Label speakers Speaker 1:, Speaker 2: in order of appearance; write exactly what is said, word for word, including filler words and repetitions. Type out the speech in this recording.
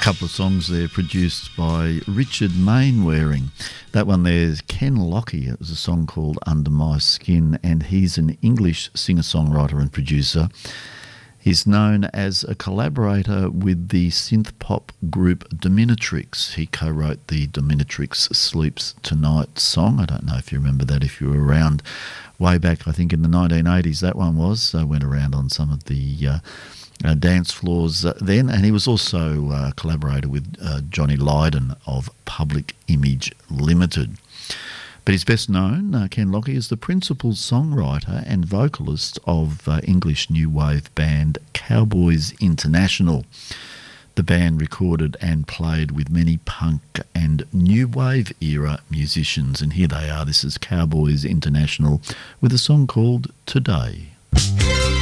Speaker 1: couple of songs there produced by Richard Mainwaring. That one there's Ken Lockie. It was a song called Under My Skin, and he's an English singer-songwriter and producer. He's known as a collaborator with the synth-pop group Dominatrix. He co-wrote the Dominatrix Sleeps Tonight song. I don't know if you remember that, if you were around way back, I think in the nineteen eighties that one was. I went around on some of the uh, uh, dance floors uh, then. And he was also a uh, collaborator with uh, Johnny Lydon of Public Image Limited. But he's best known, uh, Ken Lockie, as the principal songwriter and vocalist of uh, English new wave band Cowboys International. The band recorded and played with many punk and new wave era musicians. And here they are. This is Cowboys International with a song called Today.